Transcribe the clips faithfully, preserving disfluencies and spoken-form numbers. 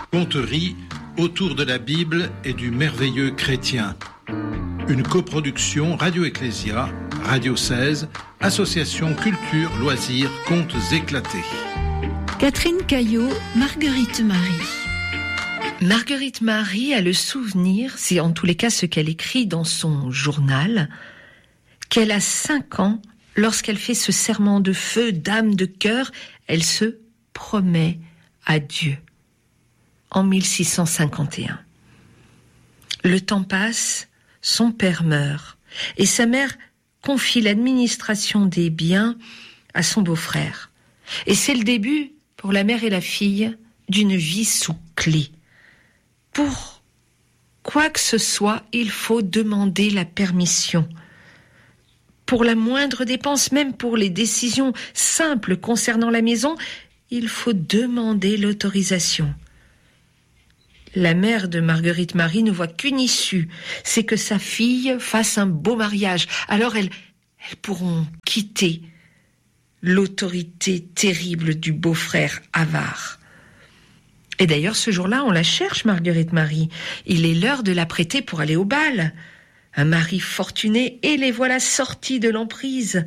Conterie autour de la Bible et du merveilleux chrétien. Une coproduction Radio Ecclésia, Radio seize, Association Culture, Loisirs, Contes éclatés. Catherine Caillot, Marguerite Marie. Marguerite Marie a le souvenir, c'est en tous les cas ce qu'elle écrit dans son journal, qu'elle a cinq ans, lorsqu'elle fait ce serment de feu d'âme de cœur, elle se promet à Dieu. En mille six cent cinquante et un. Le temps passe, son père meurt, et sa mère confie l'administration des biens à son beau-frère. Et c'est le début, pour la mère et la fille, d'une vie sous clé. Pour quoi que ce soit, il faut demander la permission. Pour la moindre dépense, même pour les décisions simples concernant la maison, il faut demander l'autorisation. La mère de Marguerite Marie ne voit qu'une issue, c'est que sa fille fasse un beau mariage. Alors elles, elles pourront quitter l'autorité terrible du beau-frère avare. Et d'ailleurs, ce jour-là, on la cherche, Marguerite Marie. Il est l'heure de la prêter pour aller au bal. Un mari fortuné, et les voilà sortis de l'emprise.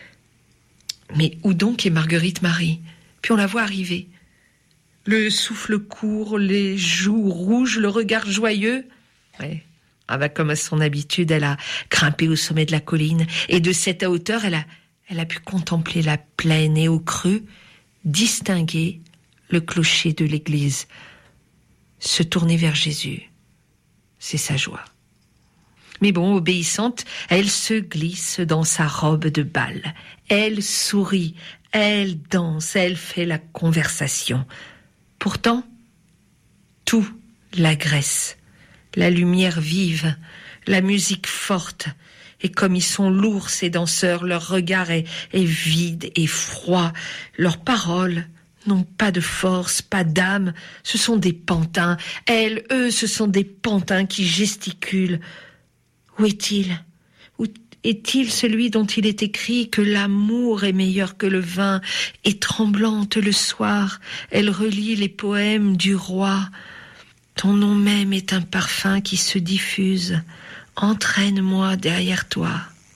Mais où donc est Marguerite Marie ? Puis on la voit arriver. Le souffle court, les joues rouges, le regard joyeux. Ouais. Ah bah, comme à son habitude, elle a grimpé au sommet de la colline. Et de cette hauteur, elle a, elle a pu contempler la plaine et au creux, distinguer le clocher de l'église. Se tourner vers Jésus, c'est sa joie. Mais bon, obéissante, elle se glisse dans sa robe de bal. Elle sourit, elle danse, elle fait la conversation. Pourtant, tout l'agresse. La lumière vive, la musique forte. Et comme ils sont lourds, ces danseurs, leur regard est, est vide et froid. Leurs paroles n'ont pas de force, pas d'âme. Ce sont des pantins. Elles, eux, ce sont des pantins qui gesticulent. Où est-il ? Où est-il celui dont il est écrit que l'amour est meilleur que le vin ? Et tremblante le soir, elle relit les poèmes du roi. Ton nom même est un parfum qui se diffuse. Entraîne-moi derrière toi.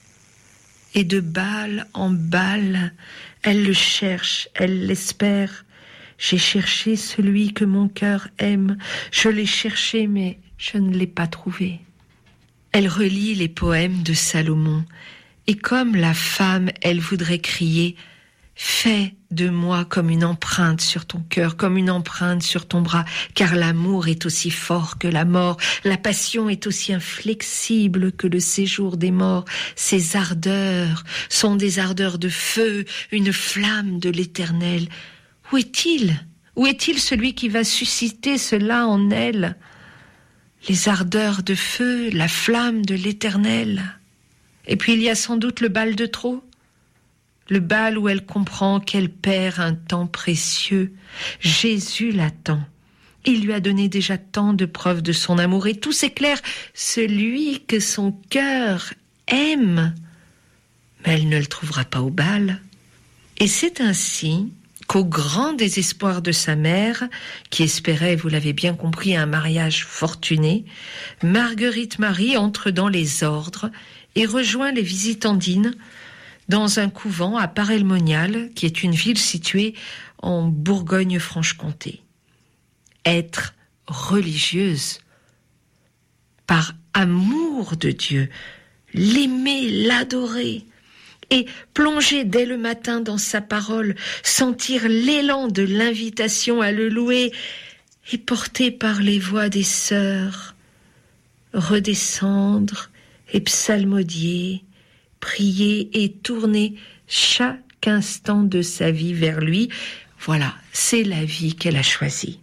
Et de bal en bal, elle le cherche, elle l'espère. J'ai cherché celui que mon cœur aime. Je l'ai cherché, mais je ne l'ai pas trouvé. Elle relit les poèmes de Salomon, et comme la femme, elle voudrait crier « Fais de moi comme une empreinte sur ton cœur, comme une empreinte sur ton bras, car l'amour est aussi fort que la mort, la passion est aussi inflexible que le séjour des morts. Ces ardeurs sont des ardeurs de feu, une flamme de l'Éternel. Où est-il ? Où est-il celui qui va susciter cela en elle ? Les ardeurs de feu, la flamme de l'Éternel. Et puis il y a sans doute le bal de trop. Le bal où elle comprend qu'elle perd un temps précieux. Jésus l'attend. Il lui a donné déjà tant de preuves de son amour et tout s'éclaire. Celui que son cœur aime. Mais elle ne le trouvera pas au bal. Et c'est ainsi qu'au grand désespoir de sa mère, qui espérait, vous l'avez bien compris, un mariage fortuné, Marguerite Marie entre dans les ordres et rejoint les visitandines dans un couvent à Paray-le-Monial, qui est une ville située en Bourgogne-Franche-Comté. Être religieuse par amour de Dieu, l'aimer, l'adorer, et plonger dès le matin dans sa parole, sentir l'élan de l'invitation à le louer, et porté par les voix des sœurs, redescendre et psalmodier, prier et tourner chaque instant de sa vie vers lui. Voilà, c'est la vie qu'elle a choisie.